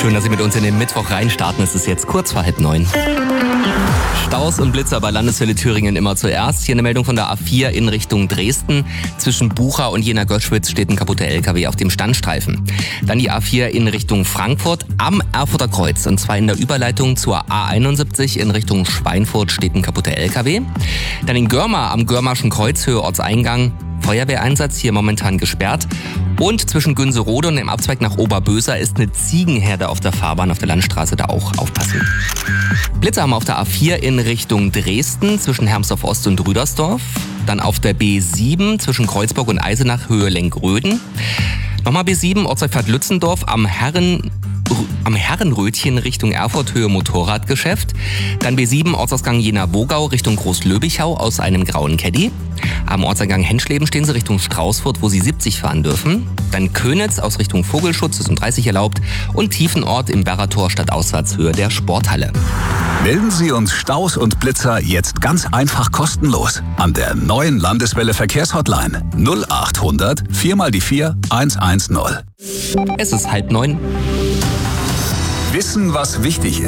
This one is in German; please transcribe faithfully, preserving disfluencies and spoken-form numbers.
Schön, dass Sie mit uns in den Mittwoch reinstarten. Es ist jetzt kurz vor halb neun. Staus und Blitzer bei Landeshölle Thüringen immer zuerst. Hier eine Meldung von der A vier in Richtung Dresden. Zwischen Bucha und Jena-Göschwitz steht ein kaputter L K W auf dem Standstreifen. Dann die A vier in Richtung Frankfurt am Erfurter Kreuz. Und zwar in der Überleitung zur A einundsiebzig in Richtung Schweinfurt steht ein kaputter L K W. Dann in Görma am Görmarschen Kreuz, Höhe Ortseingang. Feuerwehreinsatz hier momentan gesperrt. Und zwischen Günserode und dem Abzweig nach Oberböser ist eine Ziegenherde auf der Fahrbahn auf der Landstraße, da auch aufpassen. Blitzer haben wir auf der A vier in Richtung Dresden zwischen Hermsdorf Ost und Rüdersdorf. Dann auf der B sieben zwischen Kreuzburg und Eisenach Höhe Lenkröden. Nochmal B sieben, Ortsdurchfahrt Lützendorf am Herren... am Herrenrötchen Richtung Erfurt Höhe Motorradgeschäft. Dann B sieben Ortsausgang Jena-Wogau Richtung Großlöbichau aus einem grauen Caddy. Am Ortseingang Henschleben stehen Sie Richtung Straußfurt, wo Sie siebzig fahren dürfen. Dann Könitz aus Richtung Vogelschutz, ist um dreißig erlaubt. Und Tiefenort im Werrator stadtauswärtshöhe der Sporthalle. Melden Sie uns Staus und Blitzer jetzt ganz einfach kostenlos an der neuen Landeswelle Verkehrshotline null acht hundert vier mal die vier eins eins null. Es ist halb neun. Wissen, was wichtig ist.